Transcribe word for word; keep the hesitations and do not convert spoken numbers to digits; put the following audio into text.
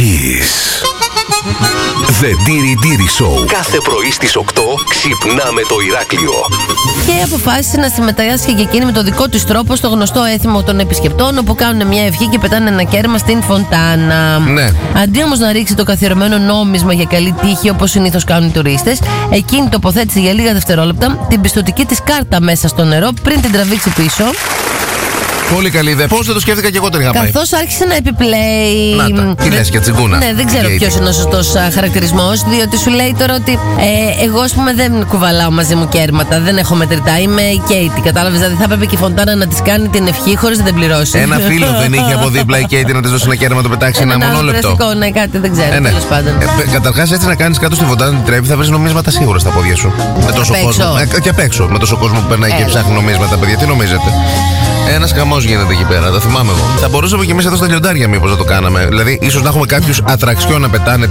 Kiss. The Diri Diri Show. Κάθε πρωί στις οκτώ ξυπνάμε το Ηράκλειο. Και αποφάσισε να συμμετάσχει και εκείνη με το δικό της τρόπο στο γνωστό έθιμο των επισκεπτών, όπου κάνουν μια ευχή και πετάνε ένα κέρμα στην φωντάνα. Ναι. Αντί όμως να ρίξει το καθιερωμένο νόμισμα για καλή τύχη, όπως συνήθως κάνουν οι τουρίστες, εκείνη τοποθέτησε για λίγα δευτερόλεπτα την πιστωτική της κάρτα μέσα στο νερό πριν την τραβήξει πίσω. Πολύ καλή ιδέα. Πώς δεν το σκέφτηκα και εγώ την είχα πάει. Καθώς άρχισε να επιπλέει. Να τα. Τι λες, και τσιγκούνα. Ναι, δεν ξέρω ποιος είναι ο σωστός χαρακτηρισμός. Διότι σου λέει τώρα ότι ε, εγώ, ας πούμε, δεν κουβαλάω μαζί μου κέρματα. Δεν έχω μετρητά. Είμαι η Κέιτι. Κατάλαβες. Δηλαδή θα έπρεπε και η Φοντάνα να της κάνει την ευχή χωρίς να την πληρώσει. Ένα φίλο δεν είχε από δίπλα η Κέιτι να της δώσει ένα κέρμα, το πετάξει ένα, ένα μονόλεπτο. Ναι, κάτι δεν ξέρω. Ε, ναι. Τέλος πάντων. Ε, Καταρχάς, έτσι να κάνεις κάτω στη Φοντάνα την τρέπει, θα βρεις νομίσματα σίγουρα στα πόδια σου. Με τόσο κόσμο. Ε, και απ' έξω. Με τόσο κόσμο που περνάει και ψάχνει νομίσματα, παιδιά. Τι νομίζετε. Ένας χαμός γίνεται εκεί πέρα, το θυμάμαι εγώ. Θα μπορούσαμε και εμείς εδώ στα λιοντάρια μήπως να το κάναμε. Δηλαδή, ίσως να έχουμε κάποιους ατραξιόν να πετάνε